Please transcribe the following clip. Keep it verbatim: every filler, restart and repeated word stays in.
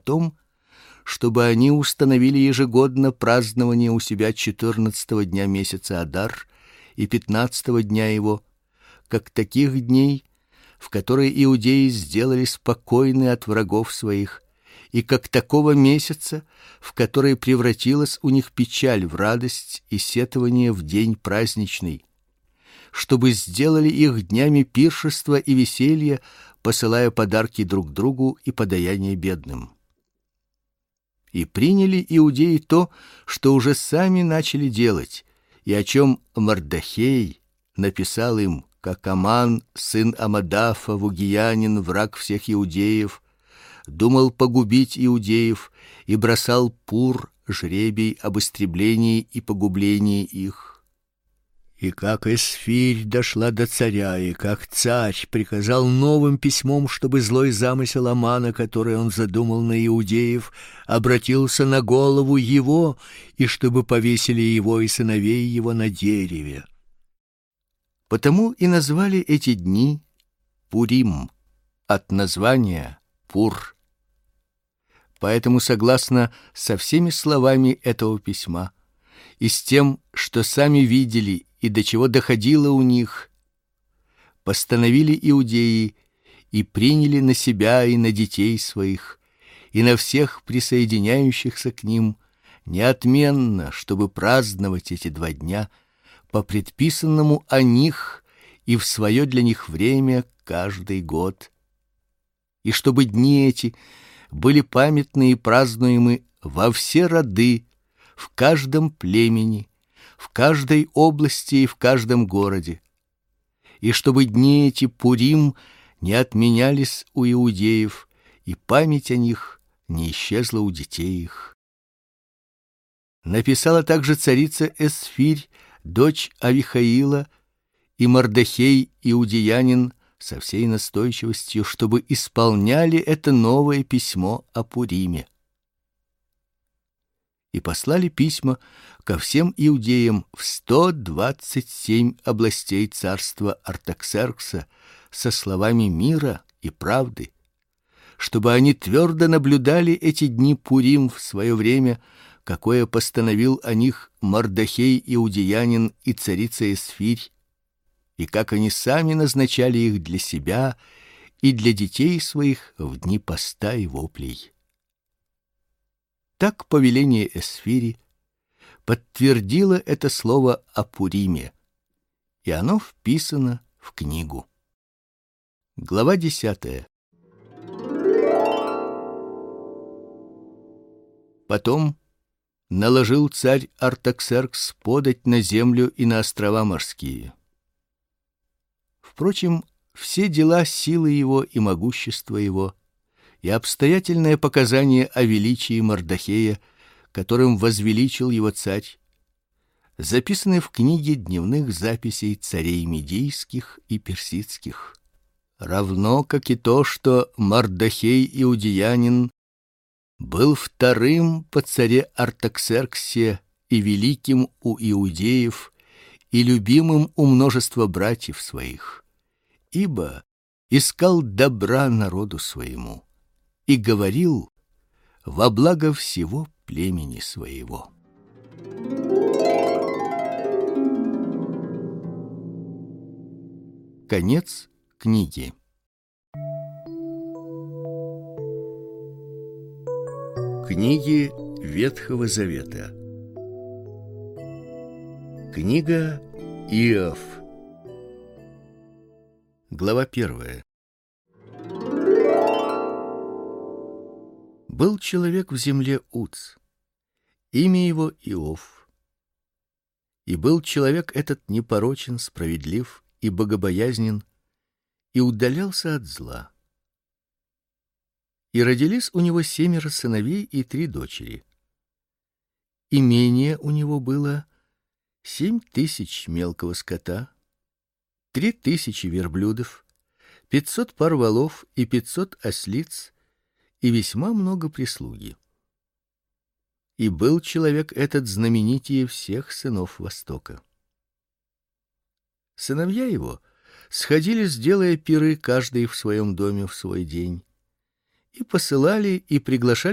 том, чтобы они установили ежегодно празднование у себя четырнадцатого дня месяца Адар и пятнадцатого дня его, как таких дней, в которые иудеи сделались покойны от врагов своих, и как такого месяца, в который превратилась у них печаль в радость и сетование в день праздничный, чтобы сделали их днями пиршества и веселья, посылая подарки друг другу и подаяния бедным. И приняли иудеи то, что уже сами начали делать, и о чем Мордохей написал им, как Аман, сын Амадафа, вугиянин, враг всех иудеев, думал погубить иудеев и бросал Пур жребий об истреблении и погублении их. И как Эсфирь дошла до царя, и как царь приказал новым письмом, чтобы злой замысел Амана, который он задумал на иудеев, обратился на голову его, и чтобы повесили его и сыновей его на дереве. Потому и назвали эти дни Пурим, от названия Пур. Поэтому, согласно со всеми словами этого письма и с тем, что сами видели и до чего доходило у них, постановили иудеи и приняли на себя и на детей своих и на всех присоединяющихся к ним неотменно, чтобы праздновать эти два дня по предписанному о них и в свое для них время каждый год, и чтобы дни эти были памятны и празднуемы во все роды, в каждом племени, в каждой области и в каждом городе, и чтобы дни эти Пурим не отменялись у иудеев, и память о них не исчезла у детей их. Написала также царица Эсфирь, дочь Авихаила, и Мордохей иудеянин со всей настойчивостью, чтобы исполняли это новое письмо о Пуриме. И послали письма ко всем иудеям в сто двадцать семь областей царства Артаксеркса со словами мира и правды, чтобы они твердо наблюдали эти дни Пурим в свое время, какое постановил о них Мордохей иудеянин и царица Эсфирь, и как они сами назначали их для себя и для детей своих в дни поста и воплей. Так повеление Эсфири подтвердило это слово о Пуриме, и оно вписано в книгу. Глава десятая. Потом наложил царь Артаксеркс подать на землю и на острова морские. Впрочем, все дела силы его и могущества его и обстоятельное показание о величии Мордохея, которым возвеличил его царь, записаны в книге дневных записей царей медийских и персидских, равно как и то, что Мордохей иудеянин был вторым по царе Артаксерксе и великим у иудеев и любимым у множества братьев своих, ибо искал добра народу своему и говорил во благо всего племени своего. Конец книги. Книги Ветхого Завета. Книга Иов. Глава первая. Был человек в земле Уц, имя его Иов. И был человек этот непорочен, справедлив и богобоязнен, и удалялся от зла. И родились у него семеро сыновей и три дочери. Имение у него было семь тысяч мелкого скота, три тысячи верблюдов, пятьсот пар волов и пятьсот ослиц, и весьма много прислуги. И был человек этот знаменитее всех сынов Востока. Сыновья его сходились, делая пиры каждый в своем доме в свой день, и посылали и приглашали